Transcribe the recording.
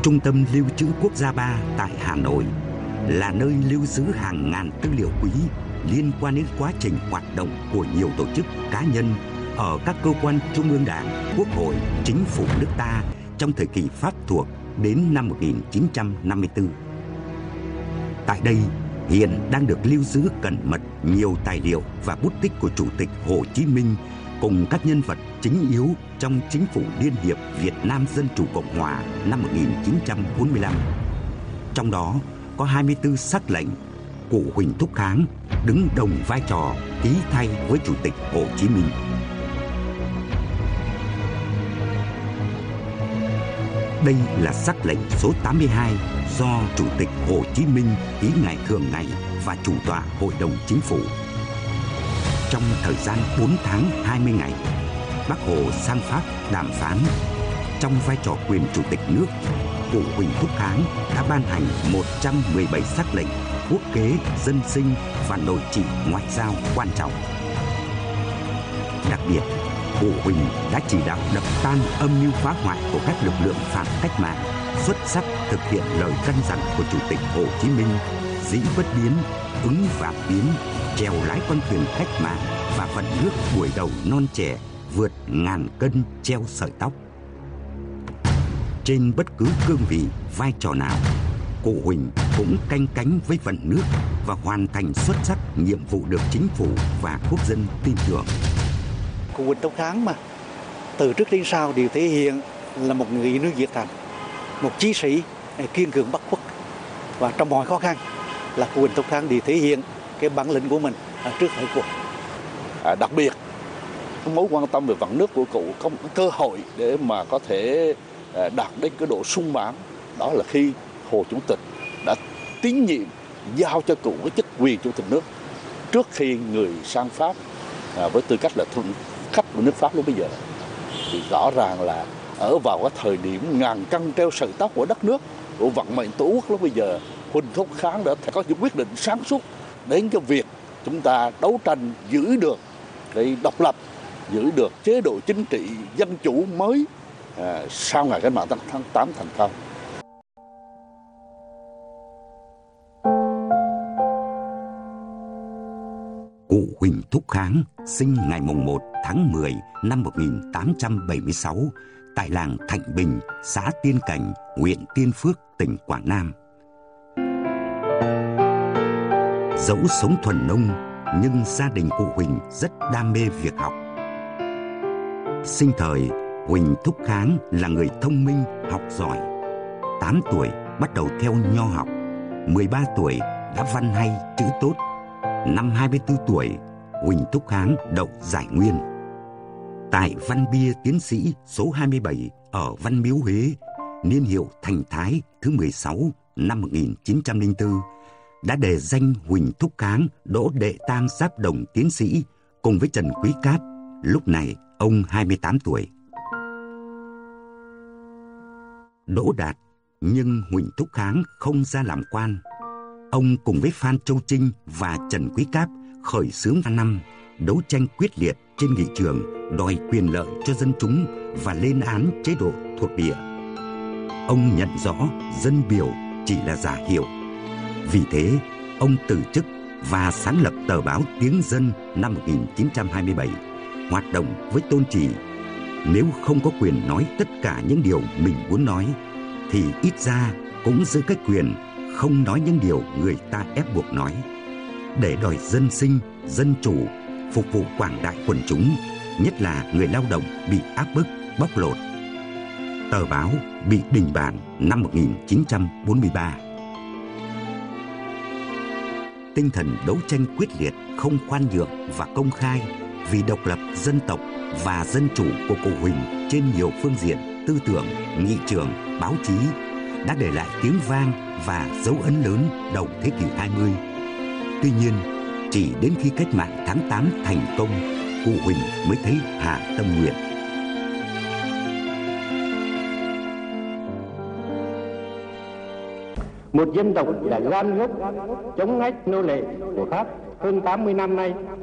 Trung tâm Lưu trữ Quốc gia 3 tại Hà Nội là nơi lưu giữ hàng ngàn tư liệu quý liên quan đến quá trình hoạt động của nhiều tổ chức cá nhân ở các cơ quan Trung ương Đảng, Quốc hội, Chính phủ nước ta trong thời kỳ Pháp thuộc đến năm 1954. Tại đây, hiện đang được lưu giữ cẩn mật nhiều tài liệu và bút tích của Chủ tịch Hồ Chí Minh cùng các nhân vật chính yếu trong Chính phủ Liên hiệp Việt Nam Dân chủ Cộng hòa năm 1945. Trong đó có 24 sắc lệnh, cụ Huỳnh Thúc Kháng đứng đồng vai trò ký thay với Chủ tịch Hồ Chí Minh. Đây là sắc lệnh số 82 do Chủ tịch Hồ Chí Minh ký ngày thường ngày và chủ tọa Hội đồng Chính phủ. Trong thời gian 4 tháng 20 ngày, Bác Hồ sang Pháp đàm phán. Trong vai trò quyền Chủ tịch nước, cụ Huỳnh Thúc Kháng đã ban hành 117 sắc lệnh quốc kế, dân sinh và nội trị ngoại giao quan trọng. Đặc biệt, cụ Huỳnh đã chỉ đạo đập tan âm mưu phá hoại của các lực lượng phản cách mạng, xuất sắc thực hiện lời căn dặn của Chủ tịch Hồ Chí Minh: dĩ bất biến, ứng vạn biến, chèo lái con thuyền cách mạng và vận nước buổi đầu non trẻ vượt ngàn cân treo sợi tóc. Trên bất cứ cương vị, vai trò nào, cụ Huỳnh cũng canh cánh với vận nước và hoàn thành xuất sắc nhiệm vụ được chính phủ và quốc dân tin tưởng. Cụ Huỳnh Thúc Kháng mà từ trước đến sau đều thể hiện là một người yêu nước nhiệt thành, một chí sĩ kiên cường bất khuất, và trong mọi khó khăn là cụ Huỳnh Thúc Kháng đều thể hiện cái bản lĩnh của mình trước thời cuộc. Đặc biệt mối quan tâm về vận nước của cụ có một cơ hội để mà có thể đạt đến cái độ sung mãn, đó là khi Hồ Chủ tịch đã tín nhiệm giao cho cụ cái chức quyền Chủ tịch nước trước khi người sang Pháp với tư cách là thuận khách của nước Pháp lúc bây giờ. Thì rõ ràng là ở vào cái thời điểm ngàn cân treo sợi tóc của đất nước, của vận mệnh tổ quốc lúc bây giờ, Huỳnh Thúc Kháng đã có những quyết định sáng suốt đến cái việc chúng ta đấu tranh giữ được cái độc lập, giữ được chế độ chính trị dân chủ mới sau ngày cách mạng tháng 8 thành công. Cụ Huỳnh Thúc Kháng sinh ngày 1 tháng 10 năm 1876 tại làng Thạnh Bình, xã Tiên Cảnh, huyện Tiên Phước, tỉnh Quảng Nam. Dẫu sống thuần nông, nhưng gia đình cụ Huỳnh rất đam mê việc học. Sinh thời, Huỳnh Thúc Kháng là người thông minh, học giỏi. 8 tuổi bắt đầu theo nho học, 13 tuổi đã văn hay, chữ tốt. Năm 24 tuổi, Huỳnh Thúc Kháng đậu giải nguyên. Tại văn bia tiến sĩ số 27 ở Văn Miếu Huế, niên hiệu Thành Thái thứ 16 năm 1904, đã đề danh Huỳnh Thúc Kháng đỗ đệ tam giáp đồng tiến sĩ cùng với Trần Quý Cáp, lúc này ông 28 tuổi. Đỗ đạt, nhưng Huỳnh Thúc Kháng không ra làm quan. Ông cùng với Phan Châu Trinh và Trần Quý Cáp khởi xướng năm đấu tranh quyết liệt trên nghị trường, đòi quyền lợi cho dân chúng và lên án chế độ thuộc địa. Ông nhận rõ dân biểu chỉ là giả hiệu. Vì thế, ông từ chức và sáng lập tờ báo Tiếng Dân năm 1927, hoạt động với tôn chỉ: nếu không có quyền nói tất cả những điều mình muốn nói, thì ít ra cũng giữ cái quyền không nói những điều người ta ép buộc nói, để đòi dân sinh, dân chủ, phục vụ quảng đại quần chúng, nhất là người lao động bị áp bức, bóc lột. Tờ báo bị đình bản năm 1943. Tinh thần đấu tranh quyết liệt, không khoan nhượng và công khai vì độc lập dân tộc và dân chủ của cụ Huỳnh trên nhiều phương diện tư tưởng, nghị trường, báo chí đã để lại tiếng vang và dấu ấn lớn đầu thế kỷ 20. Tuy nhiên, chỉ đến khi cách mạng tháng 8 thành công, cụ Huỳnh mới thấy hạ tâm nguyện. Một dân tộc đã gan gốc chống ách nô lệ của Pháp hơn 80 năm nay